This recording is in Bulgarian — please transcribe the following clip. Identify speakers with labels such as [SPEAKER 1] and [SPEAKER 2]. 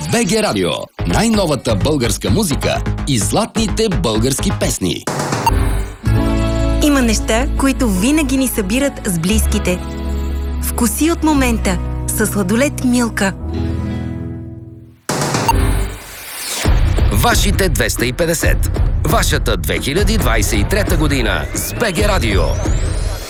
[SPEAKER 1] БГ Радио. Най-новата българска музика и златните български песни.
[SPEAKER 2] Има неща, които винаги ни събират с близките. Вкуси от момента със сладолед Милка.
[SPEAKER 1] Вашите 250. Вашата 2023 година с БГ Радио.